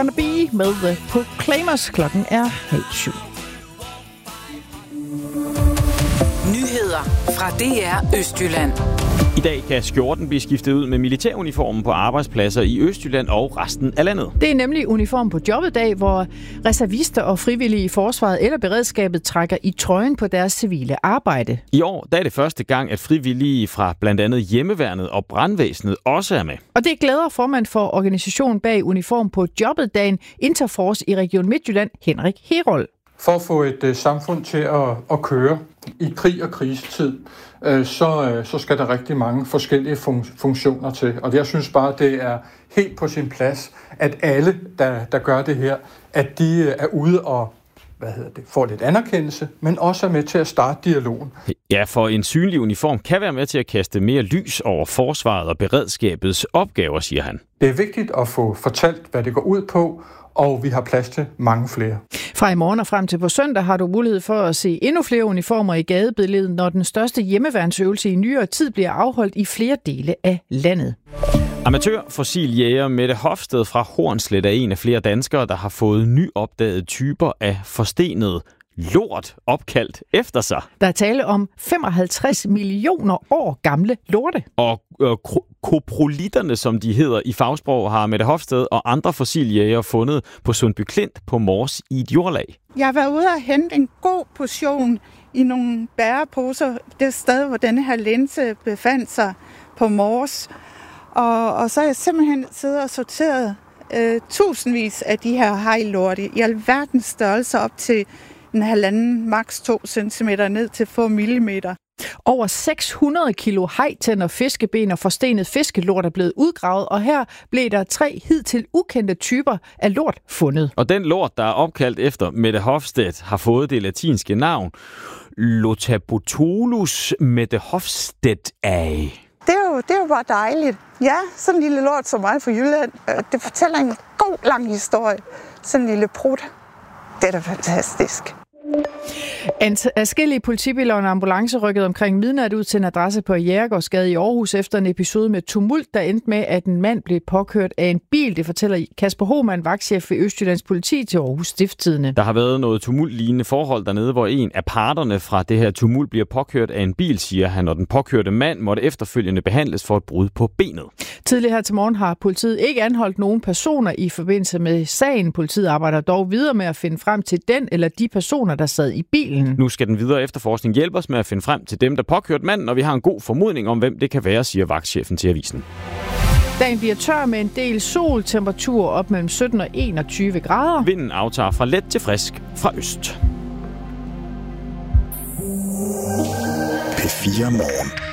Gonna Be med The Proclaimers. Klokken er 6:30. Nyheder fra DR Østjylland. I dag kan skjorten blive skiftet ud med militæruniformen på arbejdspladser i Østjylland og resten af landet. Det er nemlig uniform på jobbet-dag, hvor reservister og frivillige i forsvaret eller beredskabet trækker i trøjen på deres civile arbejde. I år der er det første gang, at frivillige fra blandt andet hjemmeværnet og brandvæsenet også er med. Og det glæder formand for organisationen bag uniform på jobbet-dagen, Interforce i Region Midtjylland, Henrik Herold. For at få et samfund til at køre i krig og krisetid, så skal der rigtig mange forskellige funktioner til. Og jeg synes bare, det er helt på sin plads, at alle, der gør det her, at de er ude og får lidt anerkendelse, men også er med til at starte dialogen. Ja, for en synlig uniform kan være med til at kaste mere lys over forsvaret og beredskabets opgaver, siger han. Det er vigtigt at få fortalt, hvad det går ud på, og vi har plads til mange flere. Fra i morgen og frem til på søndag har du mulighed for at se endnu flere uniformer i gadebilledet, når den største hjemmeværnsøvelse i nyere tid bliver afholdt i flere dele af landet. Amatør-fossiljæger Mette Hofsted fra Hornslet er en af flere danskere, der har fået nyopdagede typer af forstenet lort opkaldt efter sig. Der er tale om 55 millioner år gamle lorte. Og koprolitterne, som de hedder i fagsprog, har Mette Hofsted og andre fossiljæger fundet på Sundby Klint på Mors i et jordlag. Jeg har været ude og hente en god portion i nogle bæreposer, det sted, hvor denne her linse befandt sig på Mors. Og så har jeg simpelthen siddet og sorteret tusindvis af de her hajlorte i alverdens størrelse op til en 1,5, maks 2 centimeter ned til få millimeter. Over 600 kilo hajtænder, fiskeben og forstenet fiskelort er blevet udgravet, og her blev der 3 hidtil ukendte typer af lort fundet. Og den lort, der er opkaldt efter Mette Hofsted, har fået det latinske navn Lotabotolus mettehofstedtae. Det er jo bare dejligt. Ja, sådan en lille lort som mig fra Jylland. Det fortæller en god, lang historie. Sådan en lille prut. Det er da fantastisk. Adskillige politibiler og en ambulance rykkede omkring midnat ud til en adresse på Jægergårdsgade i Aarhus efter en episode med tumult, der endte med, at en mand blev påkørt af en bil. Det fortæller Kasper Hohmann, vagtchef ved Østjyllands Politi til Aarhus Stiftstidende. Der har været noget tumultlignende forhold dernede, hvor en af parterne fra det her tumult bliver påkørt af en bil, siger han, og den påkørte mand måtte efterfølgende behandles for et brud på benet. Tidligere her til morgen har politiet ikke anholdt nogen personer i forbindelse med sagen. Politiet arbejder dog videre med at finde frem til den eller de personer, der sad i bilen. Nu skal den videre efterforskning hjælpe os med at finde frem til dem, der påkørte manden, og vi har en god formodning om, hvem det kan være, siger vagtchefen til avisen. Dagen bliver tør med en del sol, temperatur op mellem 17 og 21 grader. Vinden aftager fra let til frisk fra øst. P4 Morgen.